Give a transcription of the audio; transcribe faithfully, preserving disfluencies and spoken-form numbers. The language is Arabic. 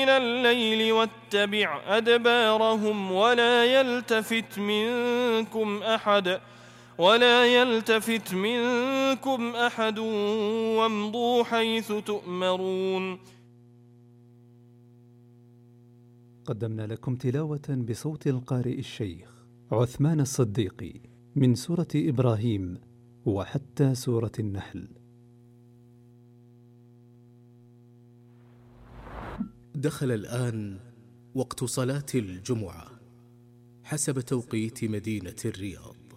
من الليل واتبع أدبارهم ولا يلتفت منكم أحد ولا يلتفت منكم أحد وامضوا حيث تؤمرون. قدمنا لكم تلاوة بصوت القارئ الشيخ عثمان الصديقي من سورة إبراهيم وحتى سورة النحل. دخل الآن وقت صلاة الجمعة حسب توقيت مدينة الرياض.